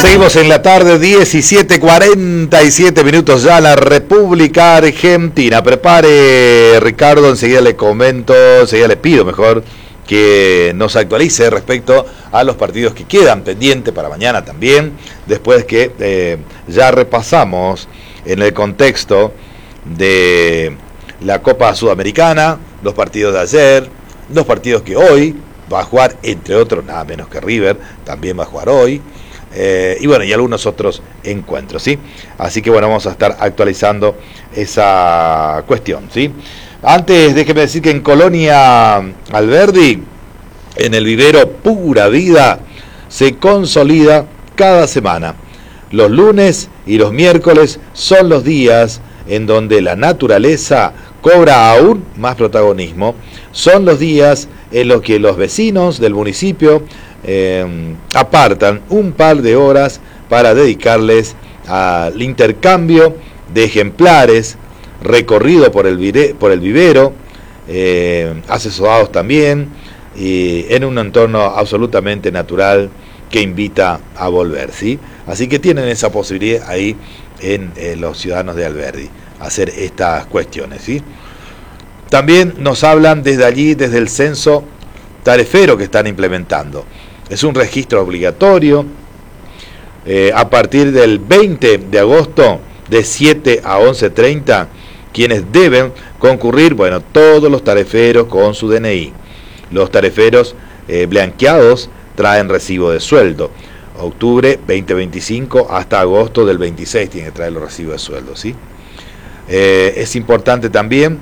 Seguimos en la tarde, 17:47 minutos ya, la República Argentina. Prepare, Ricardo, enseguida le comento, enseguida le pido mejor que nos actualice respecto a los partidos que quedan pendientes para mañana también, después que ya repasamos en el contexto de la Copa Sudamericana, los partidos de ayer, los partidos que hoy va a jugar, entre otros, nada menos que River, también va a jugar hoy. Y bueno, y algunos otros encuentros, ¿sí? Así que bueno, vamos a estar actualizando esa cuestión, ¿sí? Antes, déjeme decir que en Colonia Alberdi, en el vivero Pura Vida, se consolida cada semana. Los lunes y los miércoles son los días en donde la naturaleza cobra aún más protagonismo. Son los días en los que los vecinos del municipio apartan un par de horas para dedicarles al intercambio de ejemplares, recorrido por el vivero, asesorados también, y en un entorno absolutamente natural que invita a volver, ¿sí? Así que tienen esa posibilidad ahí en los ciudadanos de Alberdi, hacer estas cuestiones, ¿sí? También nos hablan desde allí, desde el censo tarifero que están implementando. Es un registro obligatorio a partir del 20 de agosto de 7 a 11:30, quienes deben concurrir, bueno, todos los tariferos con su DNI. Los tariferos blanqueados traen recibo de sueldo. Octubre 2025 hasta agosto del 26 tienen que traer los recibos de sueldo, ¿sí? Es importante también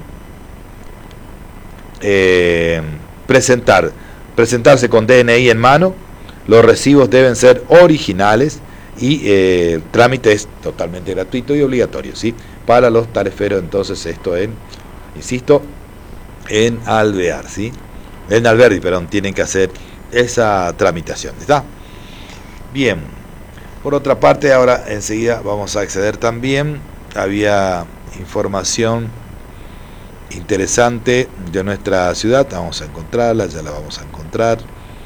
presentarse con DNI en mano. Los recibos deben ser originales y trámite es totalmente gratuito y obligatorio, ¿sí? Para los tariferos, entonces esto insisto, en Alvear, ¿sí? En Alberdi, perdón, tienen que hacer esa tramitación, ¿está? Bien, por otra parte, ahora enseguida vamos a acceder también, había información interesante de nuestra ciudad, vamos a encontrarla, ya la vamos a encontrar,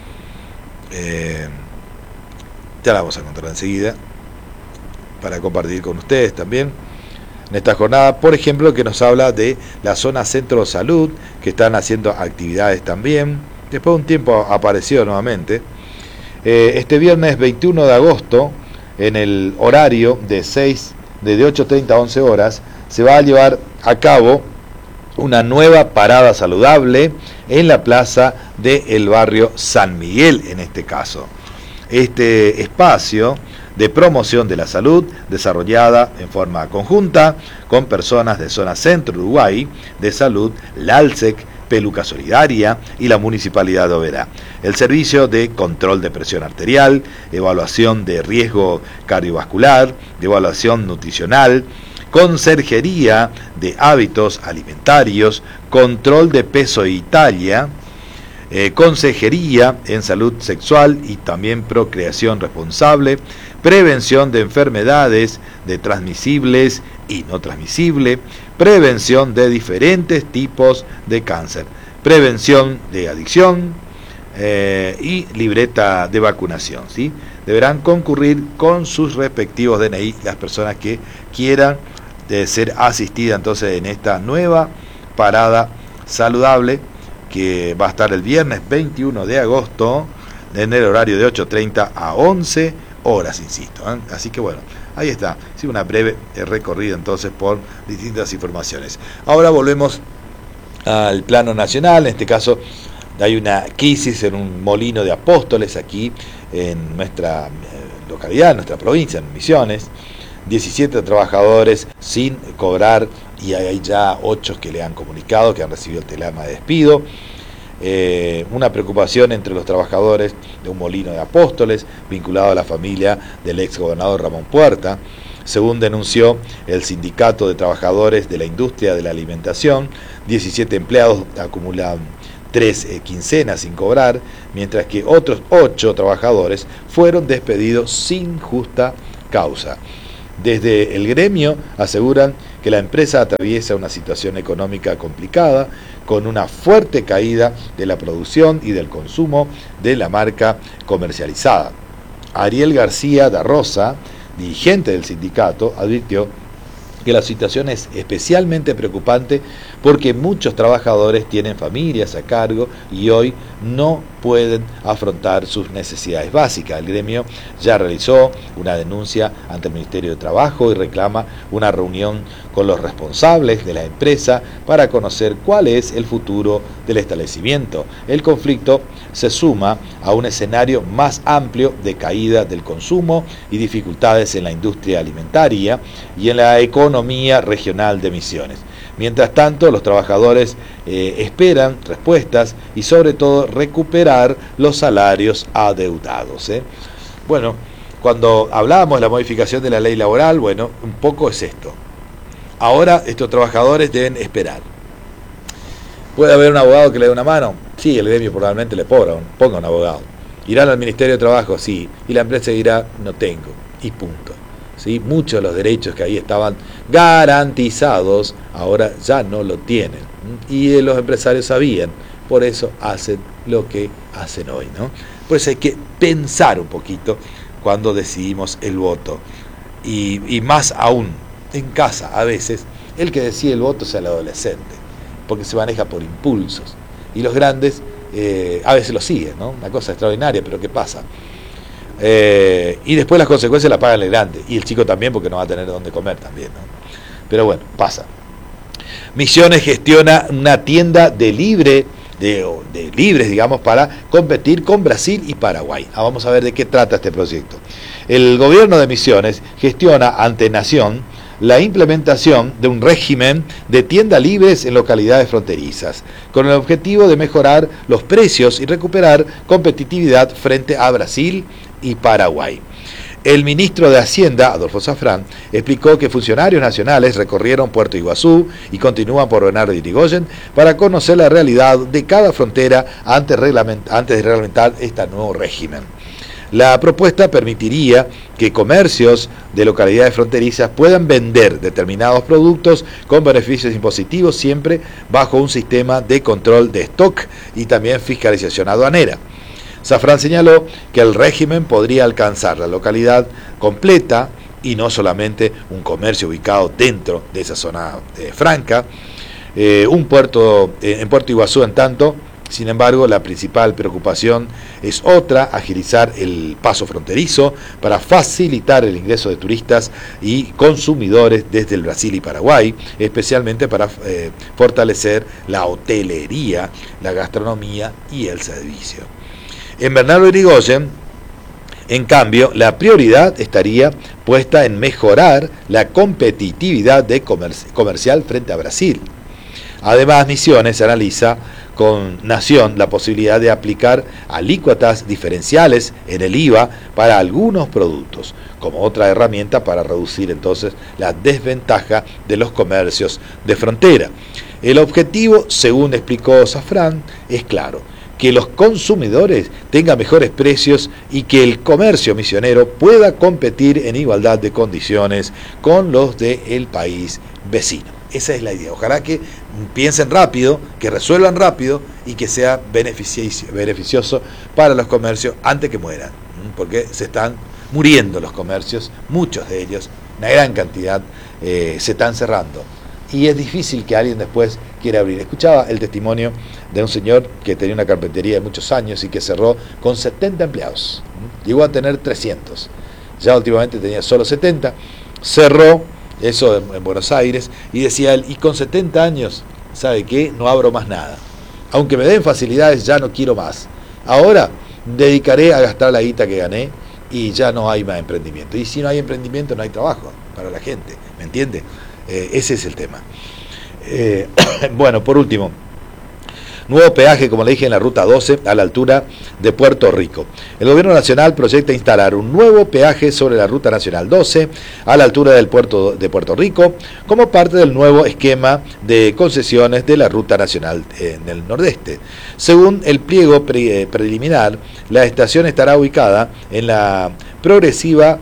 ya la vamos a encontrar enseguida para compartir con ustedes también en esta jornada, por ejemplo, que nos habla de la zona Centro Salud, que están haciendo actividades también. Después de un tiempo apareció nuevamente. Este viernes 21 de agosto, en el horario de 8:30 a 11 horas, se va a llevar a cabo una nueva parada saludable en la plaza del barrio San Miguel, en este caso. Este espacio de promoción de la salud, desarrollada en forma conjunta con personas de zona Centro Uruguay, de Salud, la ALSEC, Peluca Solidaria y la Municipalidad de Oberá. El servicio de control de presión arterial, evaluación de riesgo cardiovascular, de evaluación nutricional, conserjería de hábitos alimentarios, control de peso y talla, consejería en salud sexual y también procreación responsable, prevención de enfermedades de transmisibles y no transmisibles, prevención de diferentes tipos de cáncer, prevención de adicción y libreta de vacunación, ¿sí? Deberán concurrir con sus respectivos DNI las personas que quieran ser asistidas entonces en esta nueva parada saludable que va a estar el viernes 21 de agosto en el horario de 8:30 a 11 horas, insisto, ¿eh? Así que bueno, ahí está, sí, una breve recorrida entonces por distintas informaciones. Ahora volvemos al plano nacional. En este caso hay una crisis en un molino de Apóstoles aquí en nuestra localidad, en nuestra provincia, en Misiones. 17 trabajadores sin cobrar y hay ya 8 que le han comunicado que han recibido el telegrama de despido. Una preocupación entre los trabajadores de un molino de Apóstoles vinculado a la familia del ex gobernador Ramón Puerta. Según denunció el Sindicato de Trabajadores de la Industria de la Alimentación, 17 empleados acumulan 3 quincenas sin cobrar, mientras que otros 8 trabajadores fueron despedidos sin justa causa. Desde el gremio aseguran que la empresa atraviesa una situación económica complicada, con una fuerte caída de la producción y del consumo de la marca comercializada. Ariel García da Rosa, dirigente del sindicato, advirtió que la situación es especialmente preocupante porque muchos trabajadores tienen familias a cargo y hoy no pueden afrontar sus necesidades básicas. El gremio ya realizó una denuncia ante el Ministerio de Trabajo y reclama una reunión con los responsables de la empresa para conocer cuál es el futuro del establecimiento. El conflicto se suma a un escenario más amplio de caída del consumo y dificultades en la industria alimentaria y en la economía regional de Misiones. Mientras tanto, los trabajadores esperan respuestas y sobre todo recuperar los salarios adeudados. Bueno, cuando hablábamos de la modificación de la ley laboral, bueno, un poco es esto. Ahora estos trabajadores deben esperar. ¿Puede haber un abogado que le dé una mano? Sí, el gremio probablemente le ponga un abogado. ¿Irán al Ministerio de Trabajo? Sí. Y la empresa dirá, no tengo. Y punto. ¿Sí? Muchos de los derechos que ahí estaban garantizados, ahora ya no lo tienen. Y los empresarios sabían, por eso hacen lo que hacen hoy, ¿no? Por eso hay que pensar un poquito cuando decidimos el voto. Y más aún, en casa, a veces, el que decide el voto es el adolescente, porque se maneja por impulsos. Y los grandes a veces lo siguen, ¿no? Una cosa extraordinaria, pero ¿qué pasa? Y después las consecuencias las pagan el grande, y el chico también, porque no va a tener dónde comer también, ¿no? Pero bueno, pasa. Misiones gestiona una tienda de libres, digamos, para competir con Brasil y Paraguay. Vamos a ver de qué trata este proyecto. El gobierno de Misiones gestiona ante Nación la implementación de un régimen de tiendas libres en localidades fronterizas, con el objetivo de mejorar los precios y recuperar competitividad frente a Brasil y Paraguay. El ministro de Hacienda, Adolfo Safrán, explicó que funcionarios nacionales recorrieron Puerto Iguazú y continúan por Bernardo de Irigoyen para conocer la realidad de cada frontera antes de reglamentar este nuevo régimen. La propuesta permitiría que comercios de localidades fronterizas puedan vender determinados productos con beneficios impositivos siempre bajo un sistema de control de stock y también fiscalización aduanera. Safrán señaló que el régimen podría alcanzar la localidad completa y no solamente un comercio ubicado dentro de esa zona franca. En Puerto Iguazú, en tanto, sin embargo, la principal preocupación es otra: agilizar el paso fronterizo para facilitar el ingreso de turistas y consumidores desde el Brasil y Paraguay, especialmente para fortalecer la hotelería, la gastronomía y el servicio. En Bernardo de Irigoyen, en cambio, la prioridad estaría puesta en mejorar la competitividad comercial frente a Brasil. Además, Misiones analiza con Nación la posibilidad de aplicar alícuotas diferenciales en el IVA para algunos productos, como otra herramienta para reducir entonces la desventaja de los comercios de frontera. El objetivo, según explicó Safrán, es claro: que los consumidores tengan mejores precios y que el comercio misionero pueda competir en igualdad de condiciones con los del país vecino. Esa es la idea. Ojalá que piensen rápido, que resuelvan rápido y que sea beneficioso para los comercios antes que mueran, porque se están muriendo los comercios, muchos de ellos, una gran cantidad, se están cerrando. Y es difícil que alguien después quiera abrir. Escuchaba el testimonio de un señor que tenía una carpintería de muchos años y que cerró con 70 empleados. Llegó a tener 300. Ya últimamente tenía solo 70. Cerró, eso en Buenos Aires, y decía él, y con 70 años, ¿sabe qué? No abro más nada. Aunque me den facilidades, ya no quiero más. Ahora dedicaré a gastar la guita que gané y ya no hay más emprendimiento. Y si no hay emprendimiento, no hay trabajo para la gente. ¿Me entiende? Ese es el tema. Bueno, por último, nuevo peaje, como le dije, en la Ruta 12 a la altura de Puerto Rico. El Gobierno Nacional proyecta instalar un nuevo peaje sobre la Ruta Nacional 12 a la altura del puerto de Puerto Rico como parte del nuevo esquema de concesiones de la Ruta Nacional en el Nordeste. Según el pliego preliminar, la estación estará ubicada en la progresiva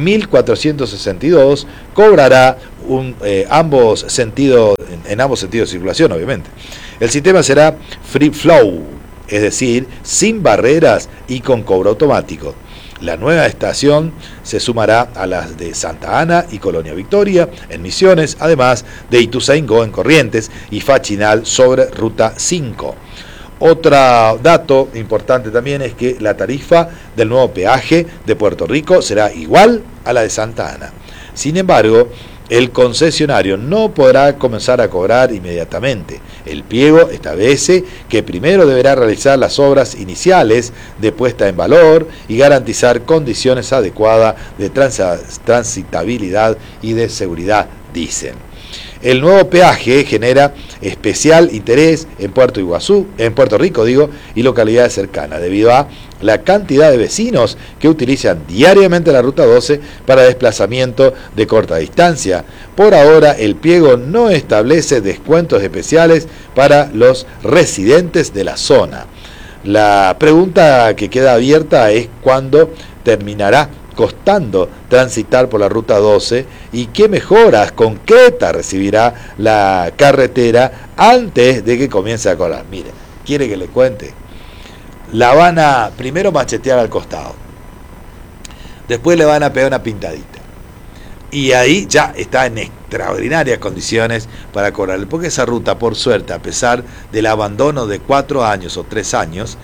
1462, cobrará en ambos sentidos de circulación, obviamente. El sistema será free flow, es decir, sin barreras y con cobro automático. La nueva estación se sumará a las de Santa Ana y Colonia Victoria en Misiones, además de Ituzaingó en Corrientes y Fachinal sobre Ruta 5. Otro dato importante también es que la tarifa del nuevo peaje de Puerto Rico será igual a la de Santa Ana. Sin embargo, el concesionario no podrá comenzar a cobrar inmediatamente. El pliego establece que primero deberá realizar las obras iniciales de puesta en valor y garantizar condiciones adecuadas de transitabilidad y de seguridad, dicen. El nuevo peaje genera especial interés en Puerto Rico, y localidades cercanas, debido a la cantidad de vecinos que utilizan diariamente la Ruta 12 para desplazamiento de corta distancia. Por ahora, el pliego no establece descuentos especiales para los residentes de la zona. La pregunta que queda abierta es cuándo terminará costando transitar por la Ruta 12 y qué mejoras concretas recibirá la carretera antes de que comience a cobrar. Mire, quiere que le cuente. La van a primero machetear al costado, después le van a pegar una pintadita y ahí ya está en extraordinarias condiciones para cobrarle, porque esa ruta, por suerte, a pesar del abandono de 4 años o 3 años,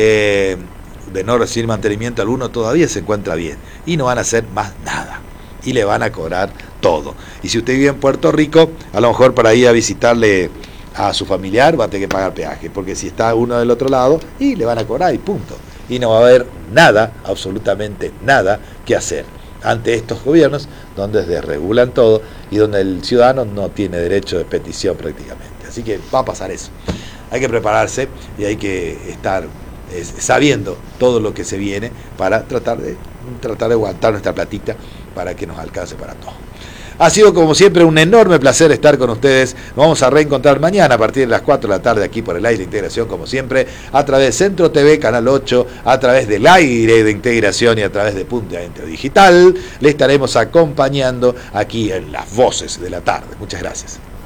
de no recibir mantenimiento alguno, todavía se encuentra bien y no van a hacer más nada y le van a cobrar todo. Y si usted vive en Puerto Rico, a lo mejor para ir a visitarle a su familiar va a tener que pagar peaje, porque si está uno del otro lado, y le van a cobrar y punto, y no va a haber nada, absolutamente nada que hacer ante estos gobiernos donde desregulan todo y donde el ciudadano no tiene derecho de petición prácticamente. Así que va a pasar eso. Hay que prepararse y hay que estar sabiendo todo lo que se viene para tratar de aguantar nuestra platita para que nos alcance para todo. Ha sido como siempre un enorme placer estar con ustedes. Nos vamos a reencontrar mañana a partir de las 4 de la tarde aquí por el aire de Integración, como siempre, a través de Centro TV, Canal 8, a través del aire de Integración y a través de Punta Entero Digital. Le estaremos acompañando aquí en las voces de la tarde. Muchas gracias.